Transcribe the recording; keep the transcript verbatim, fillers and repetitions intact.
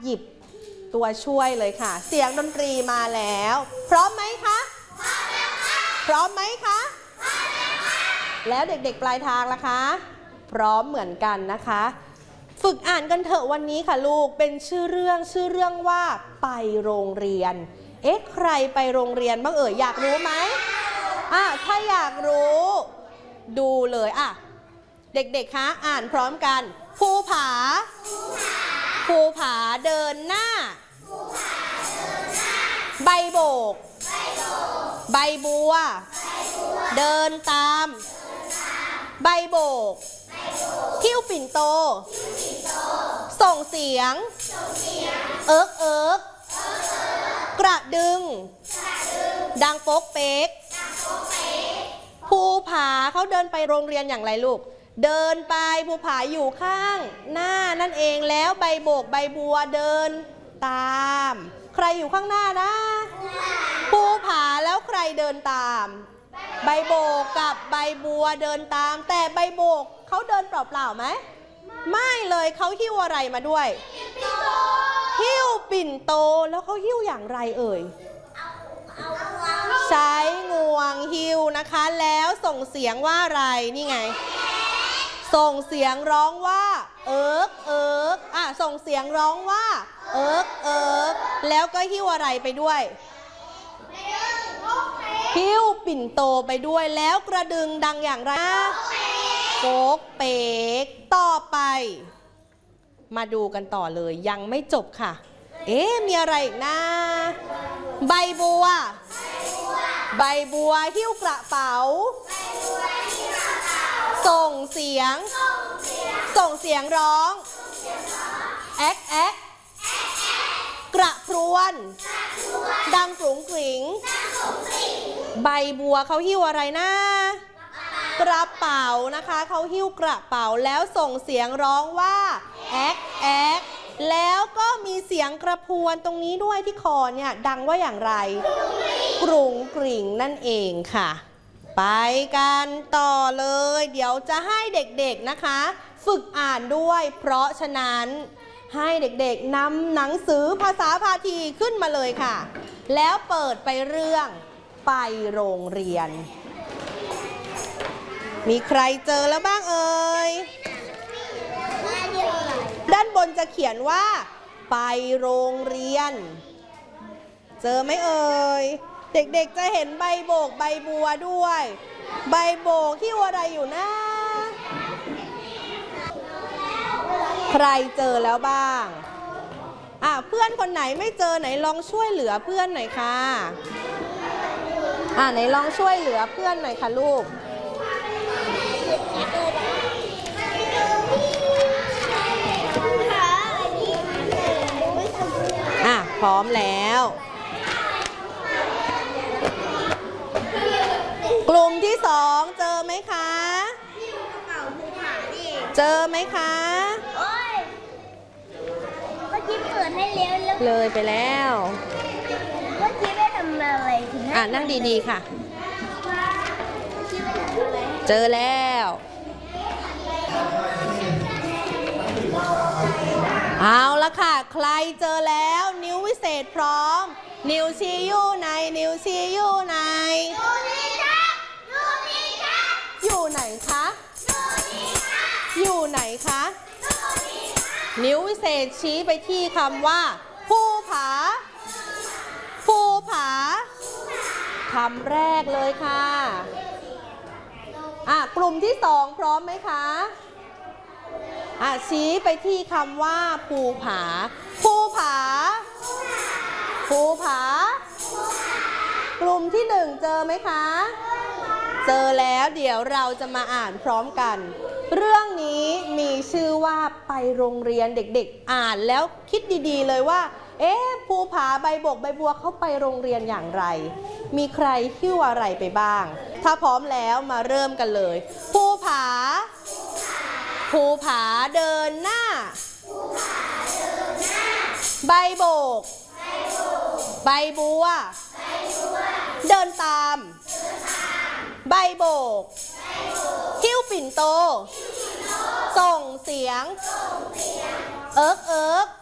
หยิบตัวช่วยเลยค่ะเสียงดนตรีมาแล้วพร้อมไหมคะพร้อมไหมคะแล้วเด็กๆปลายทางล่ะคะพร้อมเหมือนกันนะคะฝึกอ่านกันเถอะวันนี้ค่ะลูกเป็นชื่อเรื่องชื่อเรื่องว่าไปโรงเรียนเอ๊ะใครไปโรงเรียนบ้างเอ่ยอยากรู้ไหมอ่ะถ้าอยากรู้ดูเลยอ่ะเด็กๆคะอ่านพร้อมกันภูผาภูผาเดินหน้าใบโบกใบบัวเดินตามใบโบกหิ้วปิ่นโตส่งเสียงเอิ๊กเอิ๊กกระดึงดังโป๊กเป๊กภูผาเขาเดินไปโรงเรียนอย่างไรลูกเดินไปภูผาอยู่ข้างหน้านั่นเองแล้วใบโบกใบบัวเดินตามใครอยู่ข้างหน้านะภูผาแล้วใครเดินตามใบโบกกับใบบัวเดินตามแต่ใบโบกเขาเดินเปล่าๆไหมไม่เลยเขาหิ้วอะไรมาด้วยหิ้วปิ่นโตแล้วเขาหิ้วอย่างไรเอ่ยใช้งวงหิ้วนะคะแล้วส่งเสียงว่าอะไรนี่ไงส่งเสียงร้องว่าเอิ๊กเอิ๊กอ่ะส่งเสียงร้องว่าเอิ๊กเอิ๊กแล้วก็หิ้วอะไรไปด้วยหิ้วปิ่นโตไปด้วยแล้วกระดึงดังอย่างไรโป๊กเป๊กต่อไปมาดูกันต่อเลยยังไม่จบค่ะเอ๊ะมีอะไรอีกนะใบบัวใบบัวหิ้วกระเป๋าส่งเสียงส่งเสียงร้องแอ๊กแอ๊กกระพรวนดังกรุ๋งกริ๋งใบบัวเขาหิ้วอะไรนะกระเป๋านะคะเขาหิ้วกระเป๋าแล้วส่งเสียงร้องว่าแอ๊กแอ๊กแล้วก็มีเสียงกระพรวนตรงนี้ด้วยที่คอเนี่ยดังว่าอย่างไรกรุ๋งกริ๋งนั่นเองค่ะไปกันต่อเลยเดี๋ยวจะให้เด็กๆนะคะฝึกอ่านด้วยเพราะฉะนั้นให้เด็กๆนำหนังสือภาษาพาทีขึ้นมาเลยค่ะแล้วเปิดไปเรื่องไปโรงเรียนมีใครเจอแล้วบ้างเอ่ยด้านบนจะเขียนว่าไปโรงเรียนเจอไหมเอ่ยเด็กๆจะเห็นใบโบกใบบัวด้วยใบโบกที่อะไรอยู่นะใครเจอแล้วบ้างอ่ะเพื่อนคนไหนไม่เจอไหนลองช่วยเหลือเพื่อนหน่อยค่ะอ่ะไหนลองช่วยเหลือเพื่อนหน่อยค่ะลูกอ่ะพร้อมแล้วกลุ่มที่สองเจอไหมคะเจอไหมคะเมื่อกี้เปิดให้เลี้ยวแล้วเลยไปแล้วเมื่อกี้ไม่ทำอะไรถึงอ่ะนั่งดีๆค่ะเจอแล้วเอาละค่ะใครเจอแล้วนิ้ววิเศษพร้อมนิ้วชี้อยู่ไหนนิ้วชี้อยู่ไหนอยู่ไหนคะอยู่ไหนคะนิ้ววิเศษชี้ไปที่คำว่าภูผาภูผาคำแรกเลยค่ะอ่ะกลุ่มที่สองพร้อมไหมคะอ่ะชี้ไปที่คำว่าภูผาภูผาภูผากลุ่มที่หนึ่งเจอไหมคะเจอแล้วเดี๋ยวเราจะมาอ่านพร้อมกันเรื่องนี้มีชื่อว่าไปโรงเรียนเด็กๆอ่านแล้วคิดดีๆเลยว่าเอ๊ะภูผาใบโบกใบบัวเขาไปโรงเรียนอย่างไรมีใครหิ้วอะไรไปบ้างถ้าพร้อมแล้วมาเริ่มกันเลยภูผาภูผาเดินหน้าใบโบกใบบัวเดินตามใบโบกหิ้วปิ่นโตส่งเสียงเอิ๊กเอิ๊ก